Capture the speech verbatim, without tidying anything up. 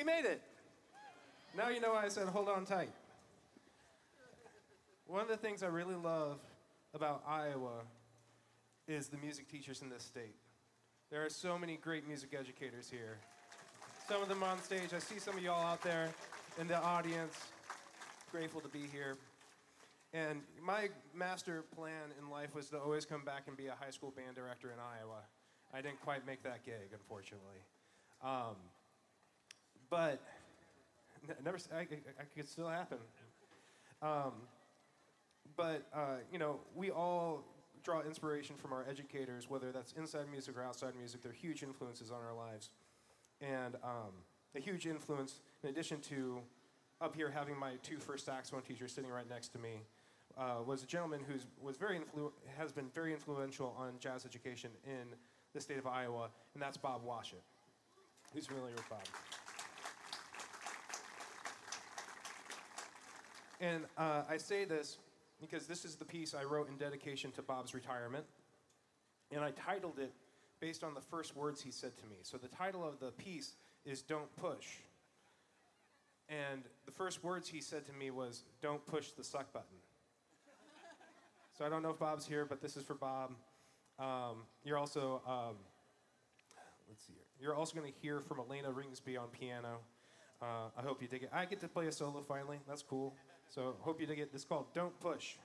We made it. Now you know why I said hold on tight. One of the things I really love about Iowa is the music teachers in this state. There are so many great music educators here. Some of them on stage. I see some of y'all out there in the audience. Grateful to be here. And my master plan in life was to always come back and be a high school band director in Iowa. I didn't quite make that gig, unfortunately. Um, but never, I, I, I could still happen. Um, but uh, you know, we all draw inspiration from our educators, whether that's inside music or outside music. They're huge influences on our lives, and um, a huge influence. In addition to up here having my two first saxophone teachers sitting right next to me, uh, was a gentleman who was very influ- has been very influential on jazz education in the state of Iowa, and that's Bob Washut. Who's familiar with Bob? And uh, I say this because this is the piece I wrote in dedication to Bob's retirement, and I titled it based on the first words he said to me. So the title of the piece is Don't Push. And the first words he said to me was, don't push the suck button. So I don't know if Bob's here, but this is for Bob. Um, you're also, um, let's see here. You're also going to hear from Elena Ringsby on piano. Uh, I hope you dig it. I get to play a solo finally. That's cool. So hope you dig it. It's called Don't Push.